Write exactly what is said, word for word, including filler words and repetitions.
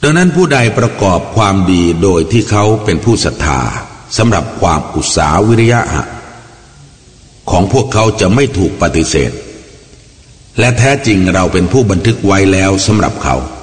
ดังนั้นผู้ใดประกอบความดีโดยที่เขาเป็นผู้ศรัทธาสำหรับความอุตสาหวิริยะของพวกเขาจะไม่ถูกปฏิเสธและแท้จริงเราเป็นผู้บันทึกไว้แล้วสำหรับเขา